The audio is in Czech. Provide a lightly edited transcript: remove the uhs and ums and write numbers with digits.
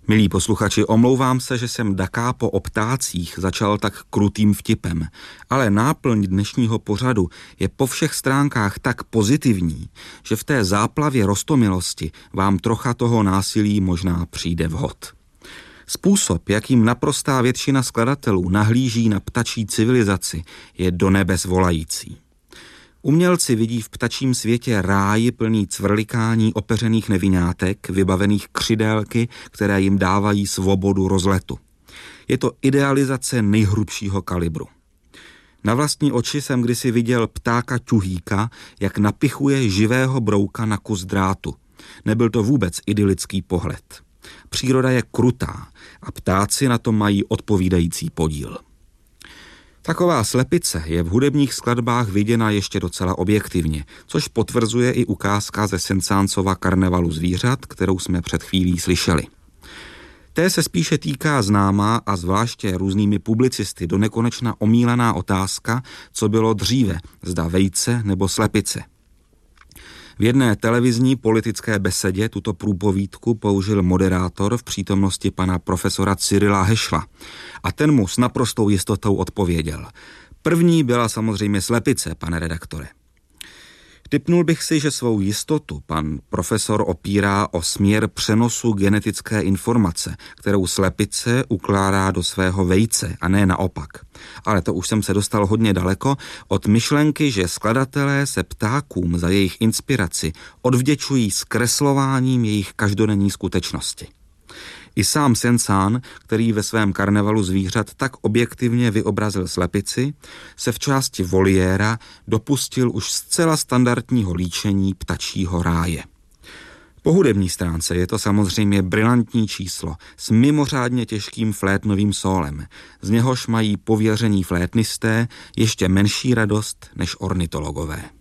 Milí posluchači, omlouvám se, že jsem Da Capo o ptácích začal tak krutým vtipem, ale náplň dnešního pořadu je po všech stránkách tak pozitivní, že v té záplavě roztomilosti vám trocha toho násilí možná přijde vhod. Způsob, jakým naprostá většina skladatelů nahlíží na ptačí civilizaci, je do nebes volající. Umělci vidí v ptačím světě ráj plný cvrlikání opeřených nevinátek, vybavených křidélky, které jim dávají svobodu rozletu. Je to idealizace nejhrubšího kalibru. Na vlastní oči jsem kdysi viděl ptáka ťuhýka, jak napichuje živého brouka na kus drátu. Nebyl to vůbec idylický pohled. Příroda je krutá a ptáci na tom mají odpovídající podíl. Taková slepice je v hudebních skladbách viděna ještě docela objektivně, což potvrzuje i ukázka ze Saint-Saënsova karnevalu zvířat, kterou jsme před chvílí slyšeli. Té se spíše týká známá a zvláště různými publicisty do nekonečna omílaná otázka, co bylo dříve, zda vejce nebo slepice. V jedné televizní politické besedě tuto průpovídku použil moderátor v přítomnosti pana profesora Cyrila Hešla a ten mu s naprostou jistotou odpověděl. První byla samozřejmě slepice, pane redaktore. Tipnul bych si, že svou jistotu pan profesor opírá o směr přenosu genetické informace, kterou slepice ukládá do svého vejce a ne naopak. Ale to už jsem se dostal hodně daleko od myšlenky, že skladatelé se ptákům za jejich inspiraci odvděčují zkreslováním jejich každodenní skutečnosti. I sám Saint-Saëns, který ve svém karnevalu zvířat tak objektivně vyobrazil slepici, se v části voliéra dopustil už zcela standardního líčení ptačího ráje. Po hudební stránce je to samozřejmě brilantní číslo s mimořádně těžkým flétnovým sólem, z něhož mají pověření flétnisté ještě menší radost než ornitologové.